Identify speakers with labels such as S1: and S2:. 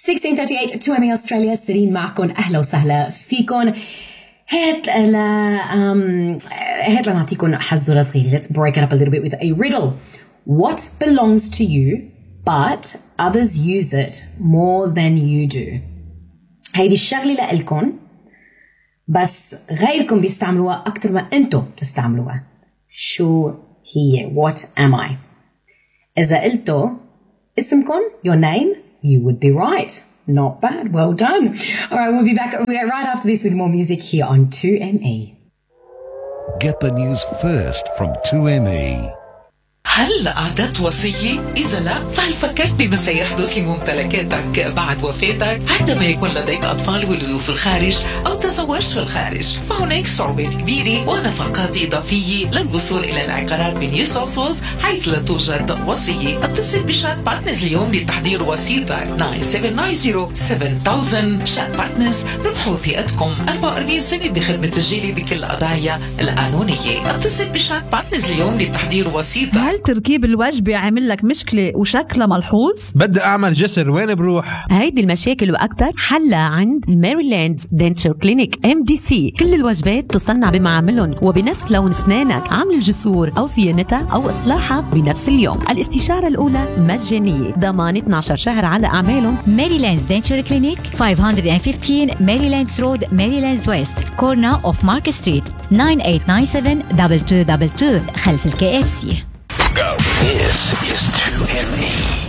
S1: 1638 2MA Australia سيرين معكم. أهلا وسهلا فيكم. هات لنعطيكم حزورة صغيرة. Let's break it up a little bit with a riddle. What belongs to you but others use it more than you do? هيدي الشغلة لإلكم بس غيركم بيستعملوها أكتر ما أنتم تستعملوها. شو هي؟ What am I? إذا قلتوا اسمكم, your name, you would be right. Not bad. Well done. All right, we'll be back right after this with more music here on 2ME.
S2: Get the news first from 2ME.
S3: هل أعددت وصية؟ إذا لا، فهل فكرت بما سيحدث لممتلكاتك بعد وفاتك عندما يكون لديك أطفال ولدوا في الخارج أو تزوجت في الخارج؟ فهناك صعوبات كبيرة ونفقات إضافية للوصول إلى العقارات بنيو ساوث ويلز حيث لا توجد وصية. اتصل بشات بارتنرز اليوم لتحضير وصيتك 9790-7000. شات بارتنرز، ربحوا ثقتكم 44 سنة بخدمة تسجيلي بكل القضايا القانونية. اتصل بشات بارتنرز اليوم لتحضير وصيتك.
S4: هل تركيب الوجبة عامل لك مشكلة وشكلها ملحوظ؟
S5: بدي أعمل جسر، وين بروح؟
S4: هيدي المشاكل وأكتر حلها عند ماريلاند دنتشر كلينيك MDC. كل الوجبات تصنع بمعاملهم وبنفس لون أسنانك. عمل الجسور أو صيانتها أو إصلاحها بنفس اليوم. الاستشارة الأولى مجانية، ضمان 12 شهر على أعمالهم.
S6: ماريلاند دنتشر كلينيك 515 ماريلاندز رود ماريلاندز ويست كورنر أوف مارك ستريت 9897-2222 خلف الKFC.
S2: This is 2ME.